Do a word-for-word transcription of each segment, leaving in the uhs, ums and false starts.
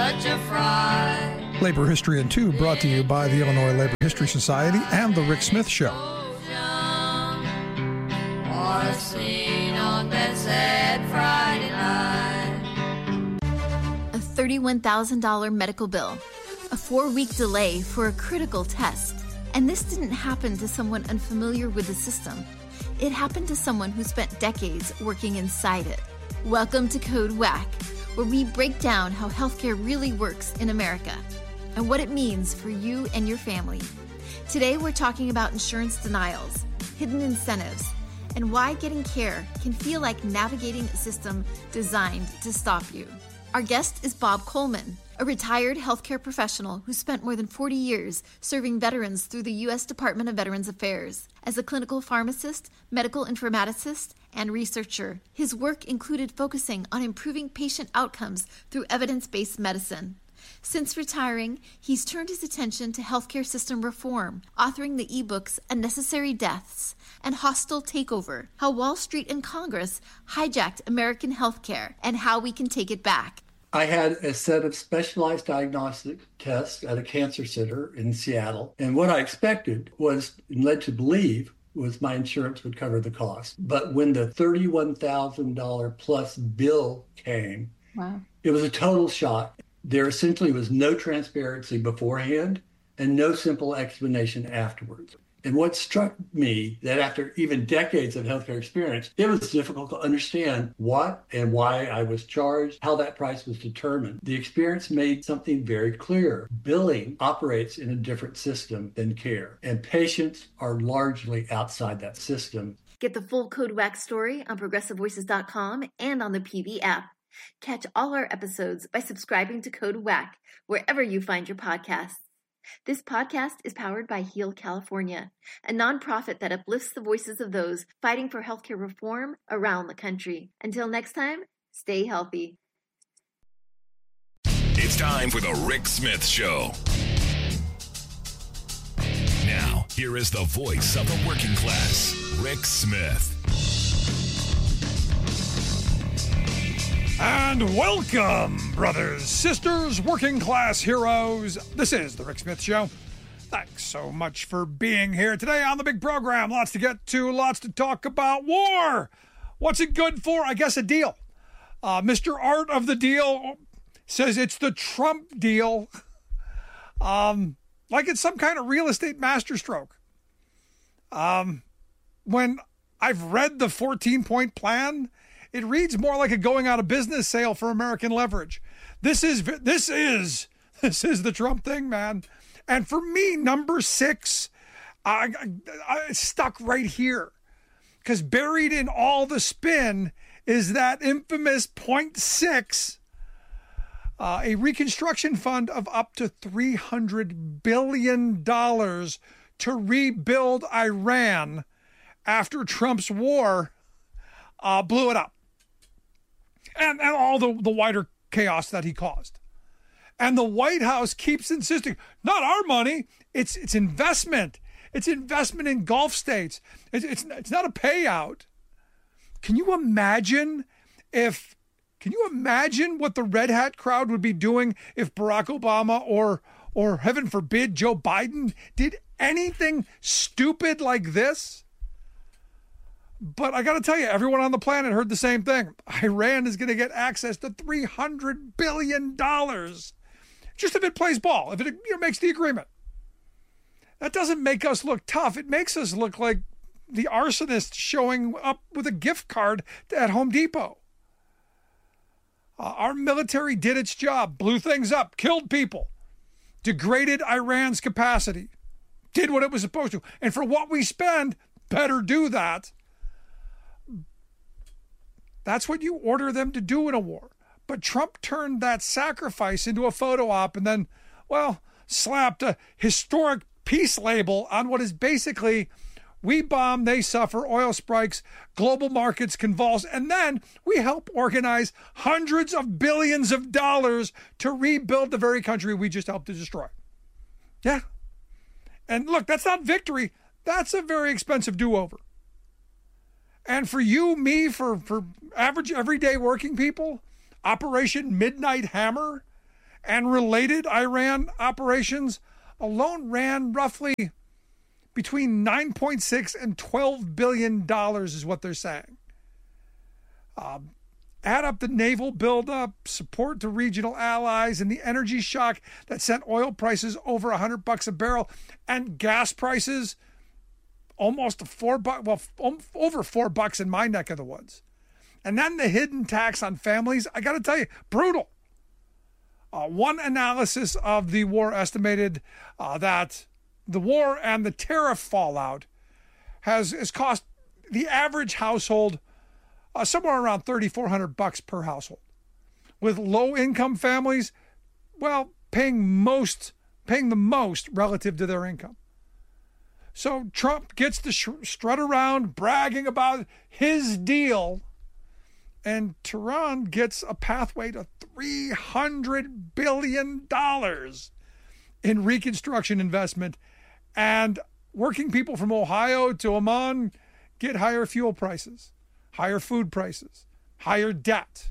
such a fright. Labor History in Two, brought to you by the Illinois Labor History Society and The Rick Smith Show. Or seen on that sad Friday night. A thirty-one thousand dollars medical bill, a four-week delay for a critical test. And this didn't happen to someone unfamiliar with the system. It happened to someone who spent decades working inside it. Welcome to Code Whack, where we break down how healthcare really works in America and what it means for you and your family. Today, we're talking about insurance denials, hidden incentives, and why getting care can feel like navigating a system designed to stop you. Our guest is Bob Coleman, a retired healthcare professional who spent more than forty years serving veterans through the U S Department of Veterans Affairs. As a clinical pharmacist, medical informaticist, and researcher, his work included focusing on improving patient outcomes through evidence-based medicine. Since retiring, he's turned his attention to healthcare system reform, authoring the ebooks Unnecessary Deaths and Hostile Takeover, How Wall Street and Congress Hijacked American Healthcare and How We Can Take It Back. I had a set of specialized diagnostic tests at a cancer center in Seattle. And what I expected was, and led to believe, was my insurance would cover the cost. But when the thirty-one thousand dollars plus bill came, wow. It was a total shock. There essentially was no transparency beforehand and no simple explanation afterwards. And what struck me that after even decades of healthcare experience, it was difficult to understand what and why I was charged, how that price was determined. The experience made something very clear. Billing operates in a different system than care, and patients are largely outside that system. Get the full Code Whack story on progressive voices dot com and on the P V app. Catch all our episodes by subscribing to Code Whack wherever you find your podcasts. This podcast is powered by Heal California, a nonprofit that uplifts the voices of those fighting for healthcare reform around the country. Until next time, stay healthy. It's time for the Rick Smith Show. Now, here is the voice of the working class, Rick Smith. And welcome, brothers, sisters, working class heroes. This is the Rick Smith Show. Thanks so much for being here today on the big program. Lots to get to, lots to talk about. War. What's it good for? I guess a deal. Uh, Mister Art of the Deal says it's the Trump deal. Um, like it's some kind of real estate masterstroke. Um, when I've read the fourteen-point plan, it reads more like a going out of business sale for American leverage. This is, this is, this is the Trump thing, man. And for me, number six, I, I, I stuck right here. Because buried in all the spin is that infamous point six, uh, a reconstruction fund of up to three hundred billion dollars to rebuild Iran after Trump's war uh, blew it up. And, and all the, the wider chaos that he caused. And the White House keeps insisting, not our money, it's it's investment. It's investment in Gulf states. It's, it's, it's not a payout. Can you imagine if, can you imagine what the Red Hat crowd would be doing if Barack Obama or, or heaven forbid, Joe Biden did anything stupid like this? But I got to tell you, everyone on the planet heard the same thing. Iran is going to get access to three hundred billion dollars. Just if it plays ball, if it you know, makes the agreement. That doesn't make us look tough. It makes us look like the arsonist showing up with a gift card at Home Depot. Uh, our military did its job, blew things up, killed people, degraded Iran's capacity, did what it was supposed to. And for what we spend, better do that. That's what you order them to do in a war. But Trump turned that sacrifice into a photo op and then, well, slapped a historic peace label on what is basically, we bomb, they suffer, oil spikes, global markets convulse, and then we help organize hundreds of billions of dollars to rebuild the very country we just helped to destroy. Yeah. And look, that's not victory. That's a very expensive do-over. And for you, me, for, for average everyday working people, Operation Midnight Hammer and related Iran operations alone ran roughly between nine point six and twelve billion dollars is what they're saying. Um, add up the naval buildup, support to regional allies, and the energy shock that sent oil prices over one hundred bucks a barrel and gas prices almost four bucks, well, over four bucks in my neck of the woods. And then the hidden tax on families, I got to tell you, brutal. Uh, one analysis of the war estimated uh, that the war and the tariff fallout has, has cost the average household uh, somewhere around thirty-four hundred bucks per household. With low-income families, well, paying most, paying the most relative to their income. So Trump gets to sh- strut around bragging about his deal, and Tehran gets a pathway to three hundred billion dollars in reconstruction investment, and working people from Ohio to Oman get higher fuel prices, higher food prices, higher debt.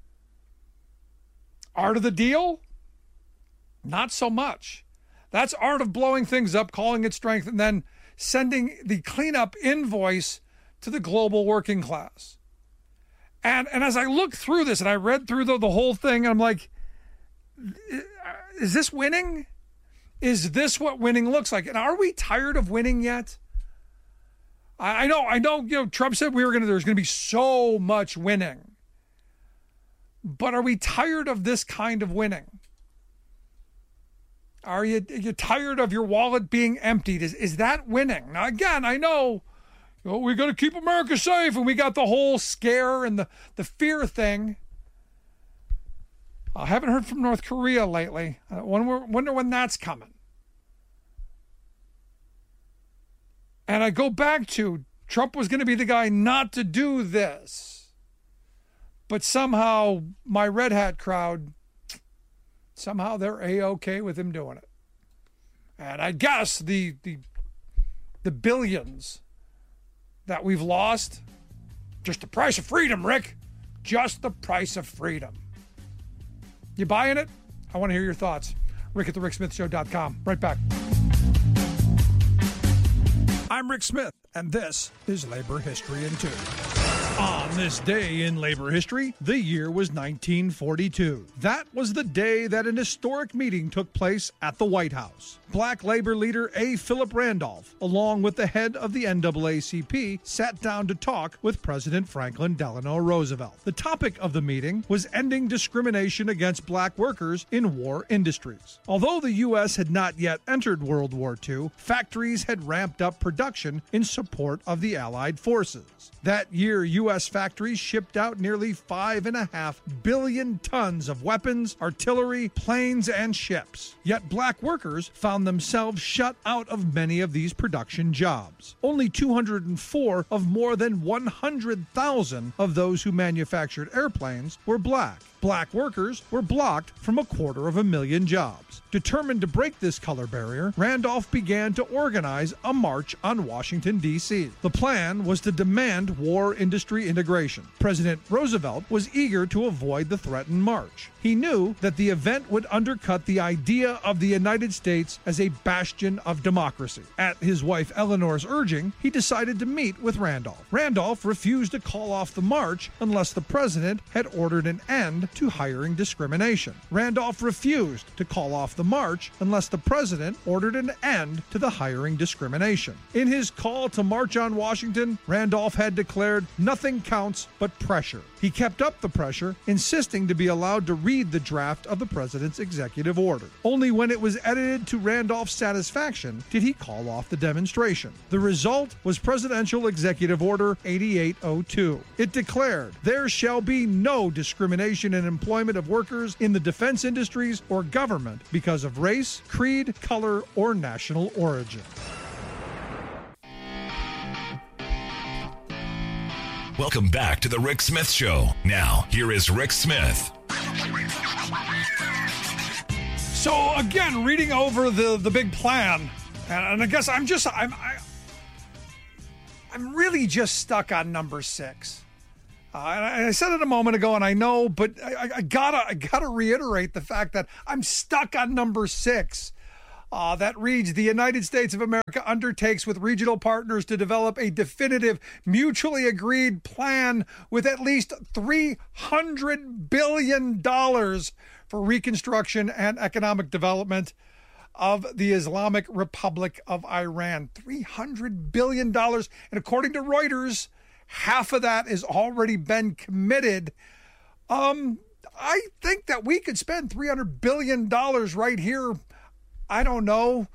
Art of the deal? Not so much. That's art of blowing things up, calling it strength, and then sending the cleanup invoice to the global working class. And and as I look through this, and I read through the, the whole thing, and I'm like, is this winning? Is this what winning looks like? And are we tired of winning yet? I, I know, I know, you know, Trump said we were gonna there's gonna be so much winning. But are we tired of this kind of winning? Are you, are you tired of your wallet being emptied? Is is that winning? Now, again, I know, you know, we're going to keep America safe, and we got the whole scare and the, the fear thing. I haven't heard from North Korea lately. I wonder, wonder when that's coming. And I go back to Trump was going to be the guy not to do this. But somehow my Red Hat crowd, somehow they're A-okay with him doing it. And I guess the, the the billions that we've lost, just the price of freedom, Rick. Just the price of freedom. You buying it? I want to hear your thoughts. Rick at the rick smith show dot com. Right back. I'm Rick Smith, and this is Labor History in Two. On this day in labor history, the year was nineteen forty-two. That was the day that an historic meeting took place at the White House. Black labor leader A. Philip Randolph, along with the head of the N double A C P, sat down to talk with President Franklin Delano Roosevelt. The topic of the meeting was ending discrimination against black workers in war industries. Although the U S had not yet entered World War Two, factories had ramped up production in support of the Allied forces. That year, U S factories shipped out nearly five and a half billion tons of weapons, artillery, planes, and ships. Yet black workers found themselves shut out of many of these production jobs. Only two hundred four of more than one hundred thousand of those who manufactured airplanes were black. Black workers were blocked from a quarter of a million jobs. Determined to break this color barrier, Randolph began to organize a march on Washington, D C. The plan was to demand war industry integration. President Roosevelt was eager to avoid the threatened march. He knew that the event would undercut the idea of the United States as a bastion of democracy. At his wife Eleanor's urging, he decided to meet with Randolph. Randolph refused to call off the march unless the president had ordered an end to hiring discrimination. Randolph refused to call off the march unless the president ordered an end to the hiring discrimination. In his call to march on Washington, Randolph had declared, "Nothing counts but pressure." He kept up the pressure, insisting to be allowed to read the draft of the president's executive order. Only when it was edited to Randolph's satisfaction did he call off the demonstration. The result was Presidential Executive Order eighty-eight oh two. It declared, "There shall be no discrimination in employment of workers in the defense industries or government because of race, creed, color, or national origin." Welcome back to the Rick Smith Show. Now, here is Rick Smith. So again, reading over the, the big plan, and, and I guess I'm just I'm I, I'm really just stuck on number six. Uh, and I, I said it a moment ago, and I know, but I, I gotta, I gotta reiterate the fact that I'm stuck on number six. Uh, that reads, the United States of America undertakes with regional partners to develop a definitive, mutually agreed plan with at least three hundred billion dollars for reconstruction and economic development of the Islamic Republic of Iran. three hundred billion dollars. And according to Reuters, half of that has already been committed. Um, I think that we could spend three hundred billion dollars right here, I don't know,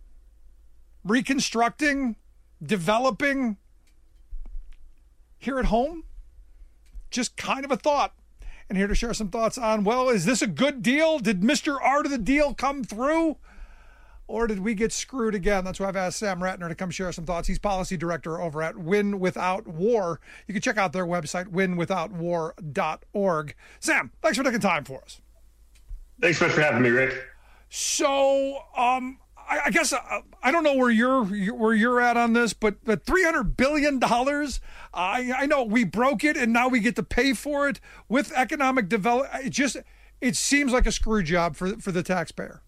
reconstructing, developing here at home. Just kind of a thought. And here to share some thoughts on, well, is this a good deal? Did Mister Art of the deal come through? Or did we get screwed again? That's why I've asked Sam Ratner to come share some thoughts. He's policy director over at Win Without War. You can check out their website, win without war dot org. Sam, thanks for taking time for us. Thanks much for having me, Rick. So, um, I, I guess uh, I don't know where you're where you're at on this, but but three hundred billion dollars. Uh, I I know we broke it, and now we get to pay for it with economic development. It just it seems like a screw job for for the taxpayer.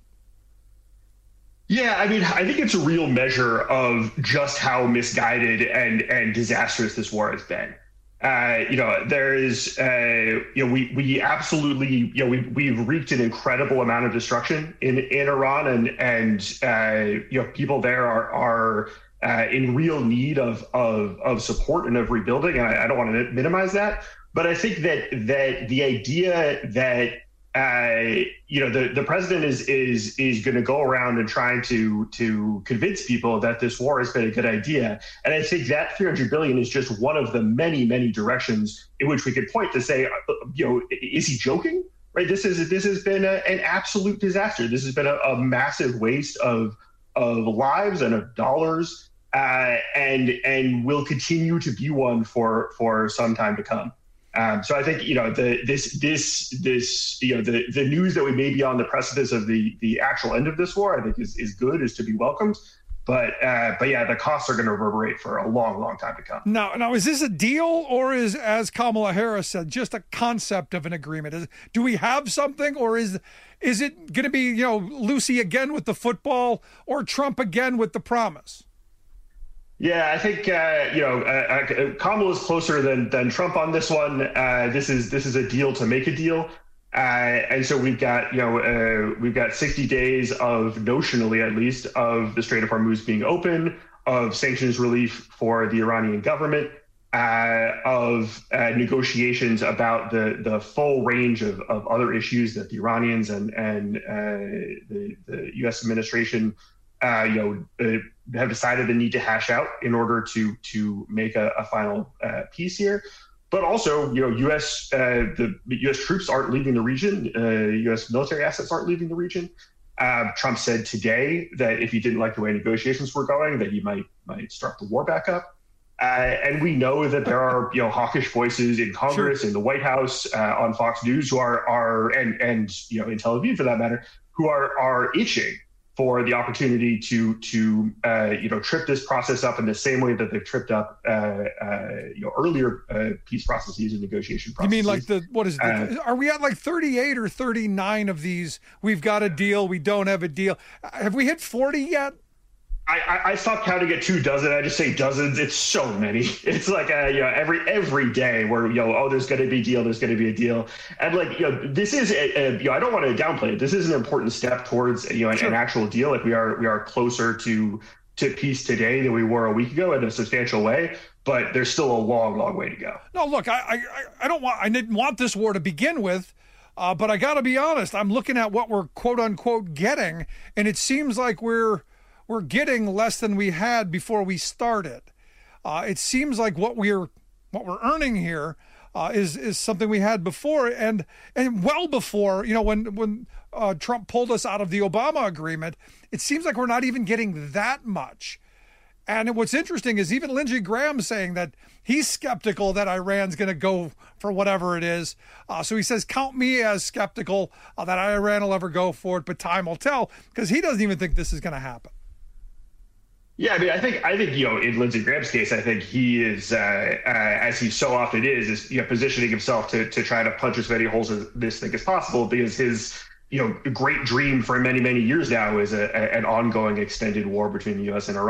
Yeah, I mean, I think it's a real measure of just how misguided and and disastrous this war has been. Uh, you know, there is, uh, you know, we we absolutely, you know, we we've wreaked an incredible amount of destruction in in Iran, and and uh, you know, people there are are uh, in real need of of of support and of rebuilding, and I, I don't want to minimize that, but I think that that the idea that Uh, you know, the, the president is is is going to go around and trying to to convince people that this war has been a good idea. And I think that three hundred billion dollars is just one of the many, many directions in which we could point to say, you know, is he joking? Right? This is this has been a, an absolute disaster. This has been a, a massive waste of of lives and of dollars, uh, and and will continue to be one for for some time to come. Um, so I think, you know, the this this this you know the the news that we may be on the precipice of the the actual end of this war, I think is is good, is to be welcomed. But uh, but yeah, the costs are going to reverberate for a long, long time to come. Now, now is this a deal, or is, as Kamala Harris said, just a concept of an agreement? Is, do we have something, or is is it going to be, you know, Lucy again with the football, or Trump again with the promise? Yeah, I think uh, you know uh, uh, Kamala is closer than than Trump on this one. Uh, this is this is a deal to make a deal, uh, and so we've got you know uh, we've got sixty days of, notionally at least, of the Strait of Hormuz being open, of sanctions relief for the Iranian government, uh, of uh, negotiations about the the full range of, of other issues that the Iranians and and uh, the the U S administration uh, you know. Uh, have decided the need to hash out in order to to make a, a final uh, peace here. But also, you know, U S uh, the U S troops aren't leaving the region. Uh, U S military assets aren't leaving the region. Uh, Trump said today that if he didn't like the way negotiations were going, that he might might start the war back up. Uh, and we know that there are, you know, hawkish voices in Congress, sure, in the White House, uh, on Fox News, who are are and and you know in Tel Aviv for that matter, who are are itching for the opportunity to to uh, you know trip this process up in the same way that they've tripped up uh, uh, you know earlier uh, peace processes and negotiation processes. You mean like the what is it? Uh, are we at like thirty-eight or thirty-nine of these? We've got a deal. We don't have a deal. Have we hit forty yet? I, I stopped counting at two dozen. I just say dozens. It's so many. It's like uh, you know every every day where you know oh there's going to be a deal. There's going to be a deal. And like you know this is a, a, you know I don't want to downplay it. This is an important step towards you know an, sure. an actual deal. Like we are we are closer to to peace today than we were a week ago in a substantial way. But there's still a long long way to go. No, look, I I, I don't want I didn't want this war to begin with. Uh, but I got to be honest. I'm looking at what we're quote unquote getting, and it seems like we're. We're getting less than we had before we started. Uh, it seems like what we're what we're earning here uh, is is something we had before, and and well before, you know, when when uh, Trump pulled us out of the Obama agreement. It seems like we're not even getting that much. And what's interesting is even Lindsey Graham saying that he's skeptical that Iran's going to go for whatever it is. Uh, so he says, count me as skeptical uh, that Iran will ever go for it, but time will tell, because he doesn't even think this is going to happen. Yeah, I mean, I think I think you know, in Lindsey Graham's case, I think he is, uh, uh, as he so often is, is you know, positioning himself to to try to punch as many holes in this thing as possible, because his you know great dream for many many years now is a, a, an ongoing extended war between the U S and Iran.